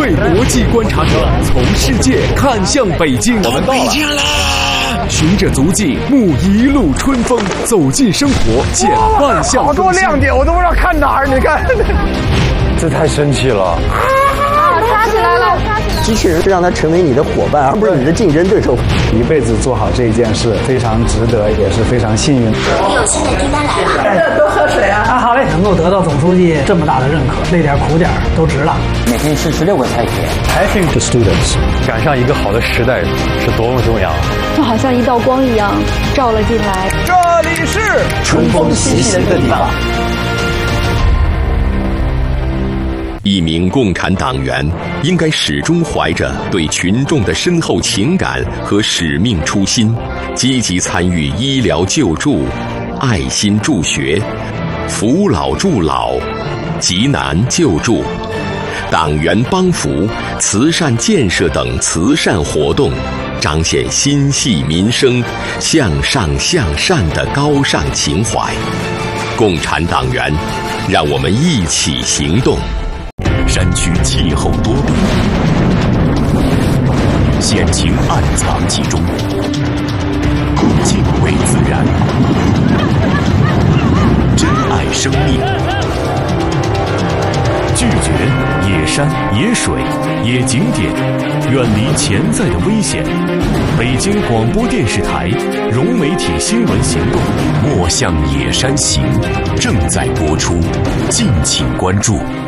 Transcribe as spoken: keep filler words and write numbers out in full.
位国际观察者从世界看向北京， 我们北京啦！ 循着足迹，沐一路春风，走进生活，减万象。 好多亮点，我都不知道看哪儿。你看，这太神奇了！ 插起来了！ 机器人是让它成为你的伙伴，而不是你的竞争对手。 一辈子做好这件事，非常值得，也是非常幸运。 我有新的订单来了， 哎、多喝水啊！ 啊，好嘞，能够得到总书记这么大的认可，累点苦点都值了。 每天吃十六个菜品。 Passion to students， 赶上一个好的时代是多么重要！ 就好像一道光一样照了进来。 这里是春风习习的地方。 一名共产党员应该始终怀着对群众的深厚情感和使命初心，积极参与医疗救助、爱心助学、扶老助老、急难救助、党员帮扶、慈善建设等慈善活动，彰显心系民生、向上向善的高尚情怀。共产党员，让我们一起行动。 山区气候多变，险情暗藏其中。敬畏自然，珍爱生命，拒绝野山、野水、野景点，远离潜在的危险。北京广播电视台融媒体新闻行动《莫向野山行》正在播出，敬请关注。